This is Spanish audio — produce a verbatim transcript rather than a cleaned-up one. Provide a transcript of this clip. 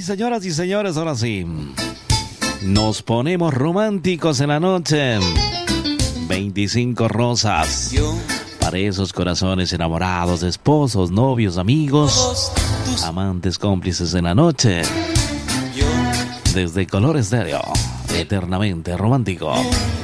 Ay, señoras y señores, ahora sí. Nos ponemos románticos en la noche. veinticinco rosas. Para esos corazones enamorados, esposos, novios, amigos, amantes, cómplices en la noche. Desde Color Estéreo, eternamente romántico.